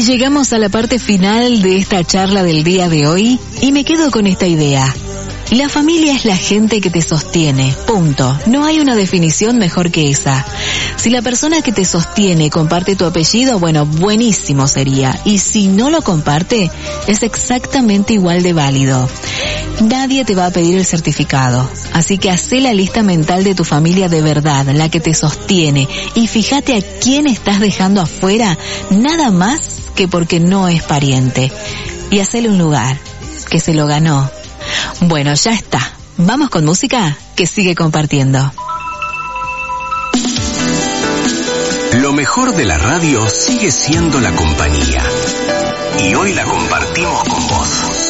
llegamos a la parte final de esta charla del día de hoy y me quedo con esta idea. La familia es la gente que te sostiene, punto. No hay una definición mejor que esa. Si la persona que te sostiene comparte tu apellido, bueno, buenísimo sería. Y si no lo comparte, es exactamente igual de válido. Nadie te va a pedir el certificado, así que hacé la lista mental de tu familia de verdad, la que te sostiene, y fíjate a quién estás dejando afuera, nada más que porque no es pariente. Y hacele un lugar, que se lo ganó. Bueno, ya está. Vamos con música que sigue compartiendo. Lo mejor de la radio sigue siendo la compañía. Y hoy la compartimos con vos.